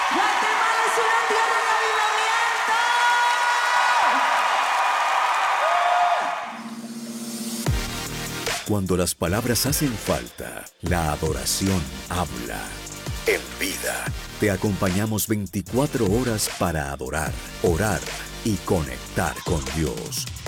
Guatemala es una tierra de avivamiento. Cuando las palabras hacen falta, la adoración habla. En vida, te acompañamos 24 horas para adorar, orar y conectar con Dios.